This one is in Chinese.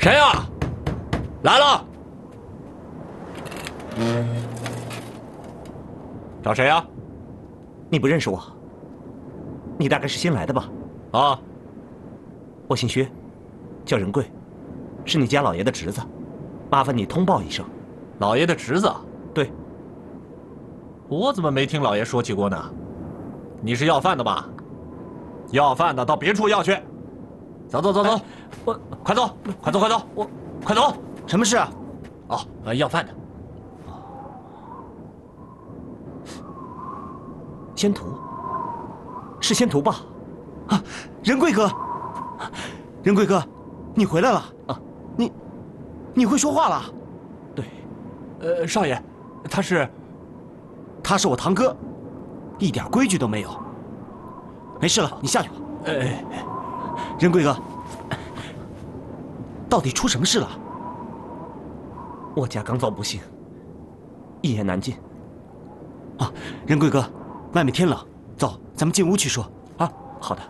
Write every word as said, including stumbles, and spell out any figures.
谁呀？来了。找谁呀？ 你不认识我？你大概是新来的吧？ 啊， 我姓薛，叫仁贵，是你家老爷的侄子，麻烦你通报一声。 老爷的侄子？ 对。 我怎么没听老爷说起过呢？你是要饭的吧？要饭的到别处要去。走走走走， 我快走，快走快走，我快走。 什么事啊？ 哦，呃，要饭的。 仙徒，是仙徒吧？啊，仁贵哥，仁贵哥，你回来了啊！你，你会说话了？ 对，呃，少爷，他是， 他是我堂哥，一点规矩都没有。没事了，你下去吧。 哎， 仁贵哥，到底出什么事了？我家刚遭不幸，一言难尽。啊，仁贵哥。外面天冷，走，咱们进屋去说。啊，好的。